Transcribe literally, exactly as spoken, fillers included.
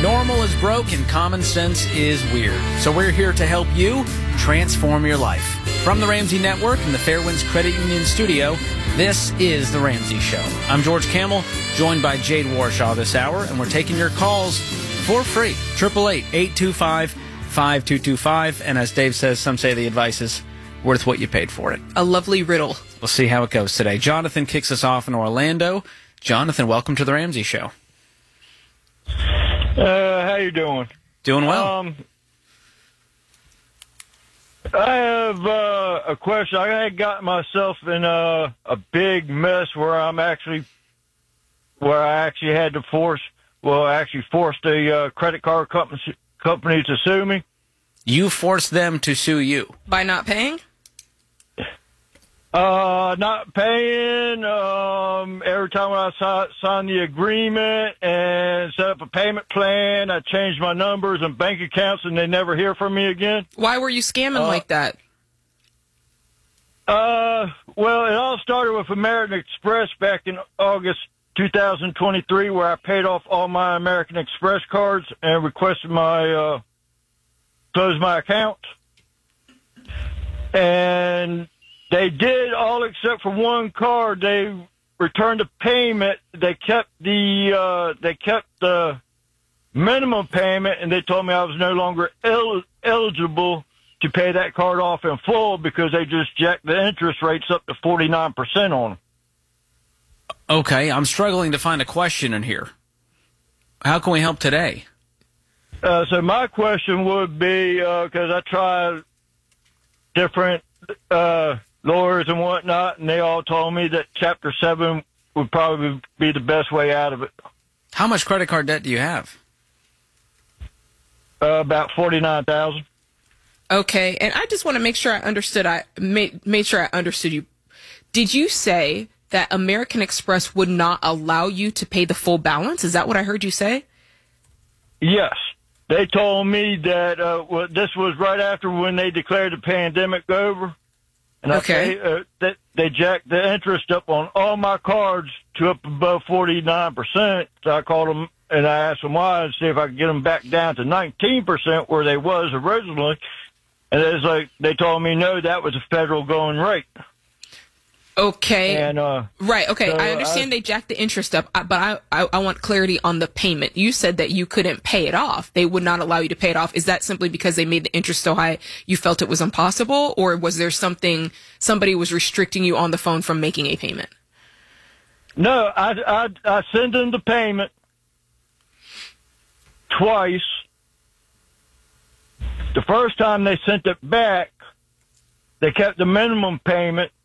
Normal is broke and common sense is weird. So we're here to help you transform your life. From the Ramsey Network and the Fairwinds Credit Union Studio, this is The Ramsey Show. I'm George Camel, joined by Jade Warshaw this hour, and we're taking your calls for free. eight eight eight, eight two five, five two two five. And as Dave says, some say the advice is worth what you paid for it. A lovely riddle. We'll see how it goes today. Jonathan kicks us off in Orlando. Jonathan, welcome to The Ramsey Show. Uh, how you doing? Doing well. Um, I have uh, a question. I had got myself in a, a big mess where I'm actually, where I actually had to force, well, I actually forced a uh, credit card company, company to sue me. You forced them to sue you? By not paying? Uh, not paying, um, every time I si- signed the agreement and set up a payment plan, I changed my numbers and bank accounts and they never hear from me again. Why were you scamming uh, like that? Uh, well, it all started with American Express back in August two thousand twenty-three, where I paid off all my American Express cards and requested my, uh, close my account. And they did all except for one card. They returned the payment. They kept the uh, they kept the minimum payment, and they told me I was no longer el- eligible to pay that card off in full because they just jacked the interest rates up to forty-nine percent on them. Okay, I'm struggling to find a question in here. How can we help today? Uh, so my question would be, because uh, I tried different uh, lawyers and whatnot, and they all told me that Chapter seven would probably be the best way out of it. How much credit card debt do you have? Uh, about forty-nine thousand dollars. Okay, and I just want to make sure I understood. I made made sure I understood you. Did you say that American Express would not allow you to pay the full balance? Is that what I heard you say? Yes. They told me that uh, well, this was right after when they declared the pandemic over. And Okay. I pay, uh, that they jacked the interest up on all my cards to up above forty-nine percent. So I called them and I asked them why and see if I could get them back down to nineteen percent where they was originally. And it was like, they told me, no, that was a federal going rate. Okay. And, uh, right. Okay. so I understand I, they jacked the interest up, but I, I I want clarity on the payment. You said that you couldn't pay it off. They would not allow you to pay it off. Is that simply because they made the interest so high you felt it was impossible, or was there something somebody was restricting you on the phone from making a payment? No, I I I sent them the payment twice. The first time they sent it back, they kept the minimum payment